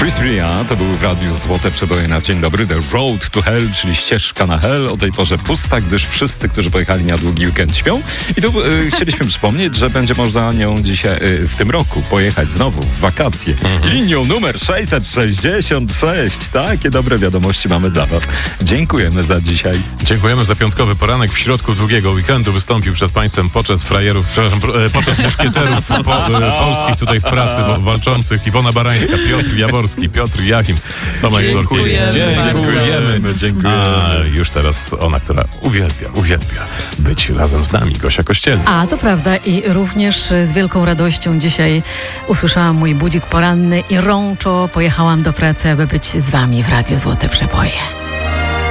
Chris Ria to był w radiu Złote Przeboje na dzień dobry. The Road to Hell, czyli ścieżka na Hell. O tej porze pusta, gdyż wszyscy, którzy pojechali na długi weekend, śpią. I tu chcieliśmy przypomnieć, że będzie można nią dzisiaj, w tym roku, pojechać znowu w wakacje. Linią numer 666. Takie dobre wiadomości mamy dla was. Dziękujemy za dzisiaj. Dziękujemy za piątkowy poranek. W środku długiego weekendu wystąpił przed państwem poczet frajerów, poczet muszkieterów polskich tutaj w pracy walczących. Iwona Barańska, Piotr Jaworski, Piotr Jachim, Tomek Florkiewicz. Dziękujemy. A już teraz ona, która uwielbia być razem z nami, Gosia Kościelna. A, to prawda i również z wielką radością dzisiaj usłyszałam mój budzik poranny i rączo pojechałam do pracy, aby być z wami w Radiu Złote Przeboje.